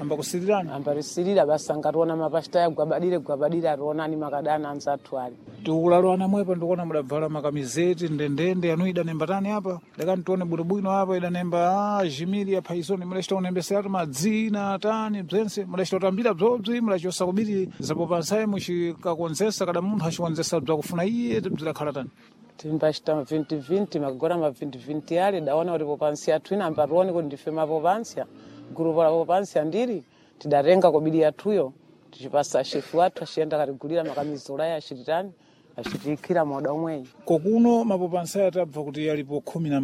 amba kusirirana ambarisirira basi angationa mapashita ya gwabadire ationani makadana anzathu ali tikulalwana mwepa ndikuona mudavala makamizeti ndendende anuida nemba tani apa dakani tione bwinobwino apa idanemba jimiri aphaisoni mudachita kunembeseratu madzina tani bzense mudachita kutambira bzobzi mudachosa kubiri zapo pansayi muchikakonzesa kada munthu achikonzesa bzakufuna iye bzidakhala tani timbachita 2020 makagora ma 2020 ali daona kuti popansi athu ina ambatione kuti ndife mapopansia gurupo la popansia ndiri tidatenga kobiri yathuyo tichipasa shefu wathu achiyenda katigulira makamizolayi achititani achitikira moda omweyi kokuno mapopansa atabva kuti alipo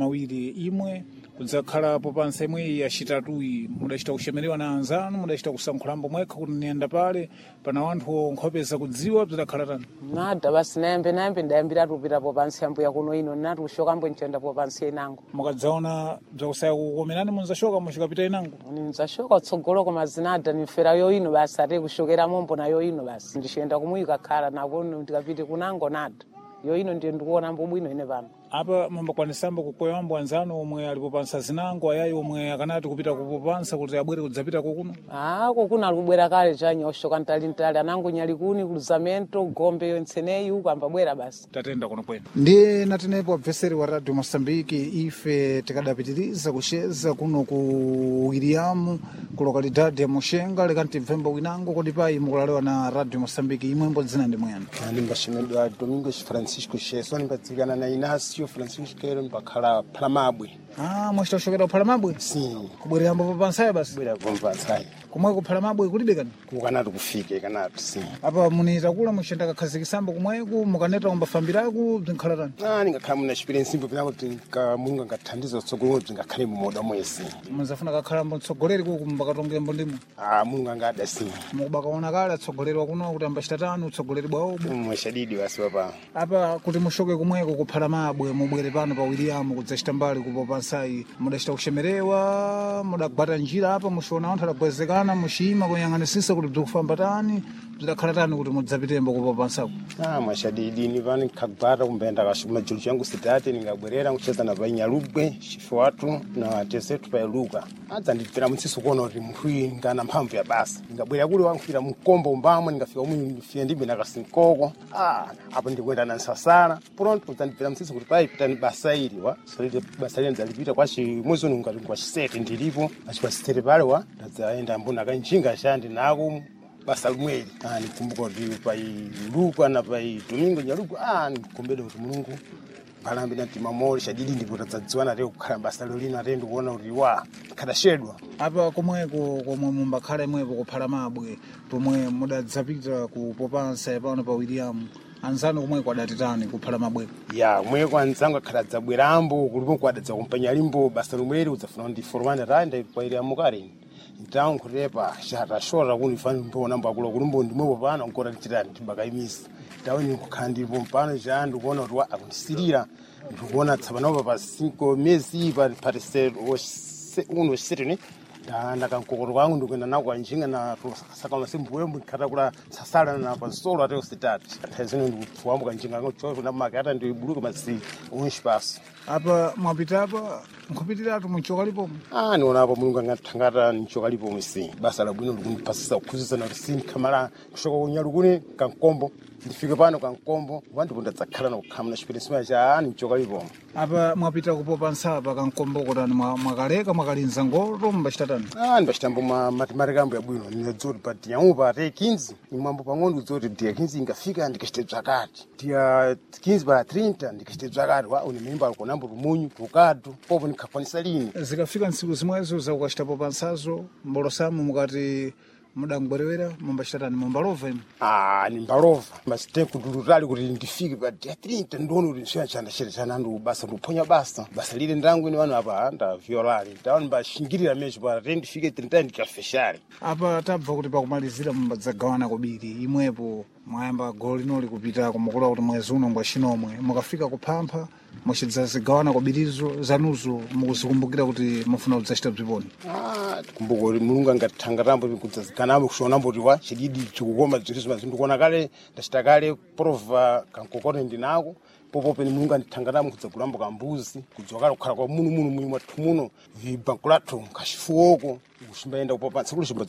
12 imwe kudzakhala popansa imweyi achitatuyi mudachita kuchemerewa na anzanu mudachita kusankhulambo mwekha kuti niyenda pale pana wanthu nkhopeza kudziwa bzidakhala tani nada basi nayambe ndayambiratu kupita popansi yambuya kuno ino nati kushokambo nchenda popansi inango mukadzaona bzakusaya kukomerani munzachoka muchikapita inango ninzachoka utsogoloko mazinada nimfera yoino basi ate kushokera mombo na yoino basi ndichiyenda kumuyika khala nako ndikapite kunango nada yoino ndiye ndikuona mbobwino ine pano apa mambakwanisamba kukoyambo anzanu omwe alipopansa zinango ayayi omwe akanati kupita kupopansa kuti abwere kudzapita kokuno kokuno alikubwera kale chanyosho kantalintali anango nyalikuni kuluzamento gombe yonseneyi uko ambabwera basi tatenda kuno kwenu ndiye natenepo abveseri wa radio Mosambiki ife tikadapitiriza kucheza kuno ku Wiriamu ku lokalidade ya Mushenga lekanti mvembo winango kodi payi mukulalewa na radio Mosambiki imwembo dzina ndi mwene ndimbashimedwa Domingos Francisco Sheso nimbadzilikana na Inacio Francisco Kero mbakhala Phalamabwe mwachita kushokera kuphalamabwe sim kubwerera popansayo basi bwera popansayo kumwe kuphalamabwe kulibe kani kukanati kufike kanati sim apa munita kula muchenda kakhazikisamba kumweku mukaneta kumbafambiraku bzinkhala tani ningakhala muna experience imbo pinako mulungu angathandiza utsogolo bzingakhale mumoda mwesi muzafuna kakhalambo mtsogoleri kuku mbakatongembo ndimo mulungu angada sim mukubakaona kale atsogoleri wakuno kuti ambachita tani utsogoleri bwawobo mweshadidi wasi wapa apa kuti mushoke kumweko kuphalamabwe mubwere pano pa Wiriamu kudzachita mbali kupopansayi mudachita kuchemerewa mudagwata njira apa mushiona anthu adagwezekana mushima kuyang'anisisa kuti bzikufamba tani bzidakhala tani kuti mudzapitembo kupopansako mwashadidi ni vani kagwata kumbenda kashuma chulu changu sitate ningabwerera kucheza na Nyalugwe shifu watu na tesetu pa Luka adza ndipira mutsiso kuona kuti munthu ngana mphamvu ya basa ningabwerera kule wankufira mkombo mbamwe ningafika umwe ndifia ndibe nakasinkoko apo ndikwenda na Nsasala pronto dzandipira mutsiso kuti pai pitani basa ili wa solide basa lenza lipita kwa mwezi uno ngati kwa chisete ndilipo achipasitere pale wa ndadzaenda mbona kanjinga shandi nako basa lumweli nikumbuka kuti pai Luka na pai Domingo Nyalugu nikukombeda kuti mulungu palambi na timamoli shadidi ndipo tadzadziwana leo kukhala basa lolino atende kuona kuti kadashedwa apa komweko komwe mumbakhala imwepo kuphalamabwe pomwe mudadzapita kupopansa pano pa Wiriamu anzanu kumweko adatitani kuphalamabweko mweko anzangu akhala dzabwerambo kulipo kwadadza kumpanya limbo basa lumweli udzafuna ndi formana randa pa Wiriamu kale então kurepa shora kunifana mbona mbakula kulimbo ndimwepo pano nkora titirani tibakaimisa tawe nikukhandipo mpano jandi kuona kuti akunisirira ndikuona tsapanopa pa 5 mezi pa parecer uno sitini ndakankokoro kwangu ndikuenda nako anjinga na saka masimbuwe mkhata kula Nsasala na pasolo ateo sitati tazino ndikufuambo kanjinga ngocho na makata ndibuluka masi unshpaso apa mwapita apa nkupitiratu muchoka lipo niona apa mulungu angathangata nichoka lipo mwisi basa la bwino ndikundipasisa kukhuzisa na risini kamala kushoka kunyalukuni kankombo ndifike pano kankombo wantu kundadzakhala na kukhamuna chipelesima cha nichoka lipo apa mwapita kupopansa apa kankombo kotani mwakaleka mwakalinza ngolo mbachita tani ndibachita matimarekambo ya bwino ninadzoti pati yamu pa te 15 nimwambo pang'ono udzoti dia 15 ingafika ndikachite dzakati dia 15 pa 30 ndikachite dzakati unemimba alikonambo rumunyu tukatu popo nikhafanisa lini zikafika ntsiku zimwezo zakukachita popansazo mbolosamu mukati mudangwerewera mumbachita tani mumbalova inu nimbalova masite kudulutali kuti ndifike pa dia 30 ndione kuti nsiya chanda chere chanandu basa nduphonya basa lile ndangu ine wanu apa ndaviolali ndaoni mbashingirira mecho pa ndifike 30 ndikafeshali apa tabva kuti pakumalizira mumbadzagawana kobiri imwepo mwayamba golo linoli kupita kumukula kuti mwezi uno ngwachinomwe mukafika kuphampha muchidzazigawana kobirizo zanuzo mukuzikumbukira kuti mufuna kudzachita bziponi tikumbuka kuti mulungu angathangatambo kudzaziganambo kushonambo kuti wa chididi chikukoma zinthu zima ndikuona kale ndachita kale prova kankokone ndinako popope ni mulungu andithangatamo kudzagulambo kambuzi kudzokala kukhala kwa munu mwini mwathu muno vibankulathu nkhachifuoko kushimbayenda kupopansa kuli chimba